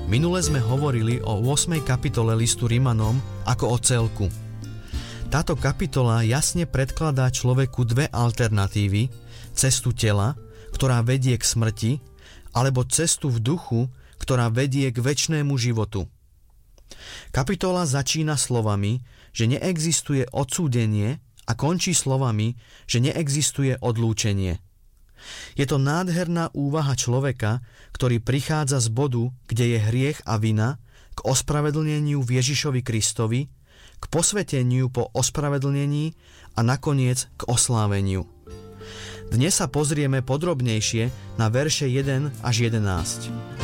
Minule sme hovorili o 8. kapitole listu Rimanom ako o celku. Táto kapitola jasne predkladá človeku dve alternatívy: cestu tela, ktorá vedie k smrti, alebo cestu v duchu, ktorá vedie k večnému životu. Kapitola začína slovami, že neexistuje odsúdenie, a končí slovami, že neexistuje odlúčenie. Je to nádherná úvaha človeka, ktorý prichádza z bodu, kde je hriech a vina, k ospravedlneniu v Ježišovi Kristovi, k posveteniu po ospravedlnení a nakoniec k osláveniu. Dnes sa pozrieme podrobnejšie na verše 1 až 11.